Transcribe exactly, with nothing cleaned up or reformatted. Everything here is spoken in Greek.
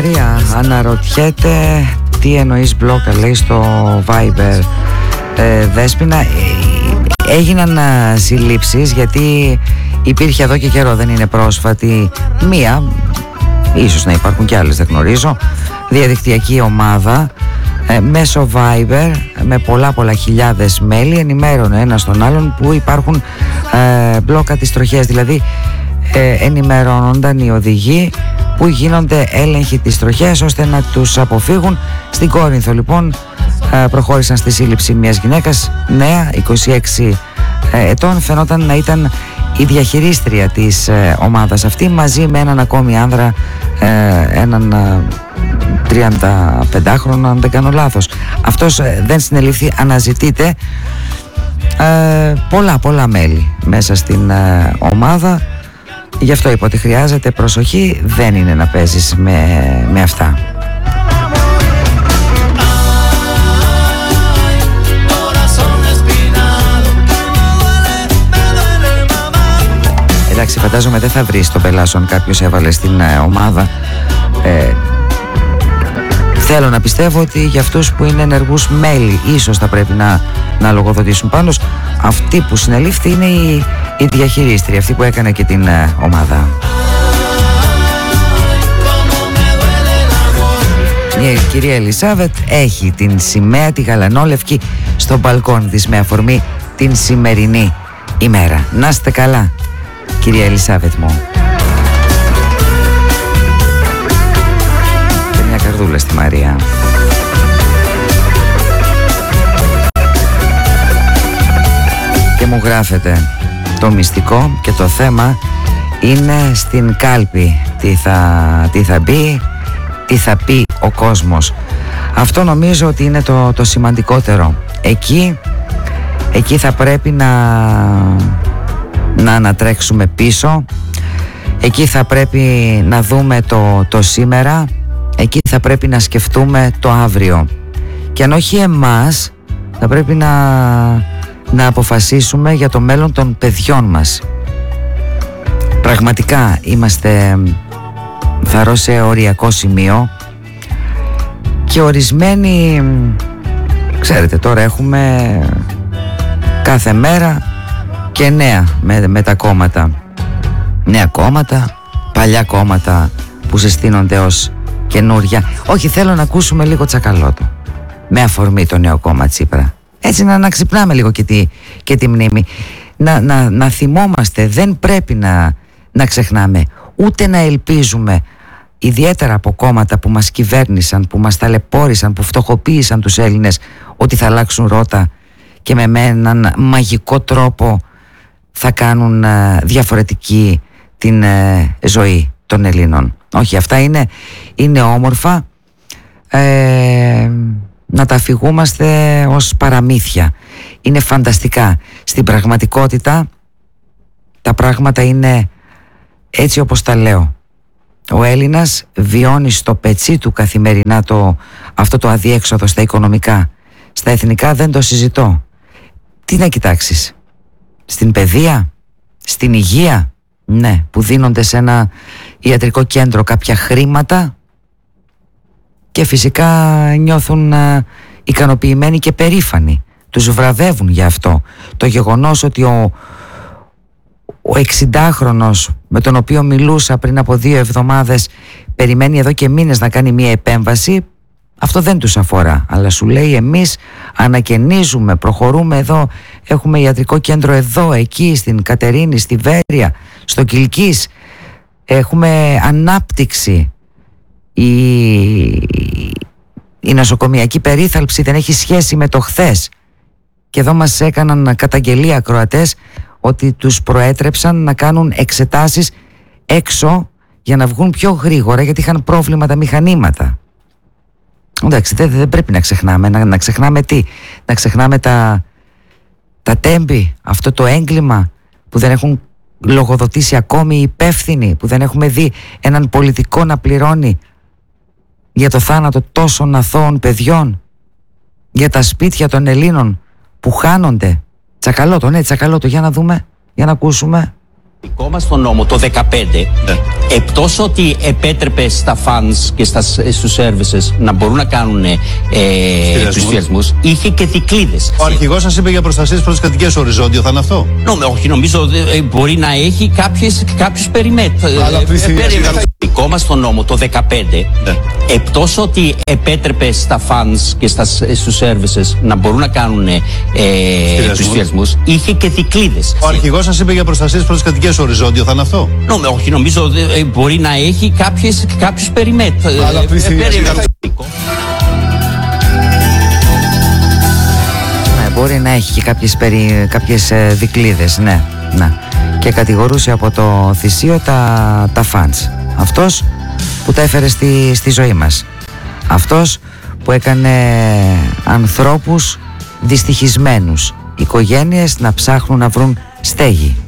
Μαρία αναρωτιέται τι εννοείς μπλόκα, λέει στο Viber. ε, Δέσποινα, ε, έγιναν ε, συλλήψεις γιατί υπήρχε εδώ και καιρό, δεν είναι πρόσφατη, μία, ίσως να υπάρχουν και άλλες, δεν γνωρίζω, διαδικτυακή ομάδα ε, μέσω Viber με πολλά πολλά χιλιάδες μέλη ενημέρωνε ένα τον άλλον που υπάρχουν ε, μπλόκα τις τροχές, δηλαδή ε, ενημερώνονταν οι οδηγοί που γίνονται έλεγχοι τις τροχές ώστε να τους αποφύγουν. Στην Κόρινθο λοιπόν ε, προχώρησαν στη σύλληψη μιας γυναίκας νέα, είκοσι έξι ετών, φαινόταν να ήταν η διαχειρίστρια της ε, ομάδας αυτή, μαζί με έναν ακόμη άνδρα, ε, έναν ε, τριανταπεντάχρονο αν δεν κάνω λάθος. Αυτός ε, δεν συνελήφθη, αναζητείται. ε, πολλά πολλά μέλη μέσα στην ε, ομάδα, γι' αυτό είπα ότι χρειάζεται προσοχή, δεν είναι να παίζεις με, με αυτά. Εντάξει, φαντάζομαι δεν θα βρεις τον πελάσον κάποιος έβαλε στην ε, ομάδα. ε, Θέλω να πιστεύω ότι για αυτούς που είναι ενεργούς μέλη ίσως θα πρέπει να, να λογοδοτήσουν. Πάντως αυτή που συνελήφθη είναι η, η διαχειρίστρια, αυτή που έκανε και την ε, ομάδα. Η κυρία Ελισάβετ έχει την σημαία τη γαλανόλευκη στο μπαλκόνι της με αφορμή την σημερινή ημέρα. Να είστε καλά, κυρία Ελισάβετ μου. Και μια καρδούλα στη Μαρία. Και μου γράφετε το μυστικό και το θέμα είναι στην κάλπη. Τι θα, τι θα μπει, τι θα πει ο κόσμος. Αυτό νομίζω ότι είναι το, το σημαντικότερο. Εκεί, εκεί θα πρέπει να, να ανατρέξουμε πίσω. Εκεί θα πρέπει να δούμε το, το σήμερα. Εκεί θα πρέπει να σκεφτούμε το αύριο. Και αν όχι εμάς, θα πρέπει να, να αποφασίσουμε για το μέλλον των παιδιών μας. Πραγματικά είμαστε, θα σε οριακό σημείο και ορισμένοι, ξέρετε, τώρα έχουμε κάθε μέρα και νέα με, με τα κόμματα, νέα κόμματα, παλιά κόμματα που συστήνονται ως καινούρια. Όχι, θέλω να ακούσουμε λίγο Τσακαλώτο με αφορμή το νέο κόμμα Τσίπρα, έτσι να, να ξυπνάμε λίγο και τη, και τη μνήμη, να, να, να θυμόμαστε. Δεν πρέπει να, να ξεχνάμε, ούτε να ελπίζουμε, ιδιαίτερα από κόμματα που μας κυβέρνησαν, που μας ταλαιπώρησαν, που φτωχοποίησαν τους Έλληνες, ότι θα αλλάξουν ρότα και με έναν μαγικό τρόπο θα κάνουν α, διαφορετική την α, ζωή των Ελλήνων. Όχι, αυτά είναι, είναι όμορφα ε, να τα αφηγούμαστε ως παραμύθια. Είναι φανταστικά. Στην πραγματικότητα τα πράγματα είναι έτσι όπως τα λέω. Ο Έλληνας βιώνει στο πετσί του καθημερινά το, αυτό το αδιέξοδο στα οικονομικά. Στα εθνικά δεν το συζητώ. Τι να κοιτάξεις? Στην παιδεία, στην υγεία, ναι, που δίνονται σε ένα ιατρικό κέντρο κάποια χρήματα και φυσικά νιώθουν α, ικανοποιημένοι και περήφανοι. Τους βραβεύουν για αυτό. Το γεγονός ότι ο, ο εξηντάχρονος με τον οποίο μιλούσα πριν από δύο εβδομάδες περιμένει εδώ και μήνες να κάνει μία επέμβαση, αυτό δεν τους αφορά, αλλά σου λέει εμείς ανακαινίζουμε, προχωρούμε εδώ, έχουμε ιατρικό κέντρο εδώ, εκεί, στην Κατερίνη, στη Βέρεια, στο Κιλκής, έχουμε ανάπτυξη. Η, η νοσοκομιακή περίθαλψη δεν έχει σχέση με το χθες. Και εδώ μας έκαναν καταγγελία ακροατές ότι τους προέτρεψαν να κάνουν εξετάσεις έξω για να βγουν πιο γρήγορα, γιατί είχαν πρόβλημα τα μηχανήματα. Εντάξει, δεν, δεν πρέπει να ξεχνάμε. Να, να ξεχνάμε τι? Να ξεχνάμε τα, τα τέμπη, αυτό το έγκλημα που δεν έχουν λογοδοτήσει ακόμη οι υπεύθυνοι, που δεν έχουμε δει έναν πολιτικό να πληρώνει για το θάνατο τόσων αθώων παιδιών, για τα σπίτια των Ελλήνων που χάνονται. Τσακαλώτο, ναι, Τσακαλώτο, για να δούμε, για να ακούσουμε. Ακόμα στον νόμο το δεκαπέντε, ναι. Εκτός ότι επέτρεπε στα fans και στα, στους services να μπορούν να κάνουν ε, τους φιασμούς, είχε και δικλείδες. Ο αρχηγός σας είπε για προστασίες προς τις κατοικίες, οριζόντιο θα είναι αυτό? Νο, όχι, νομίζω ε, μπορεί να έχει κάποιες, κάποιους περιμέτρους. Ακόμα στον νόμο το δεκαπέντε, ναι. Εκτός ότι επέτρεπε στα fans και στα, στους services να μπορούν να κάνουν ε, τους φιασμούς, είχε και δικλείδες. Ο αρχηγός σας είπε για προστασίες προς τις κατοικίες, οριζόντιο θα είναι αυτό? Νο, όχι, νομίζω ε, μπορεί να έχει κάποιες, κάποιους περιμέτρους. Ναι, μπορεί να έχει και κάποιες, περι, κάποιες ε, δικλείδες, ναι, ναι. Και κατηγορούσε από το θυσίο τα, τα fans. Αυτός που τα έφερε στη, στη ζωή μας. Αυτός που έκανε ανθρώπους δυστυχισμένους, οικογένειες να ψάχνουν να βρουν στέγη.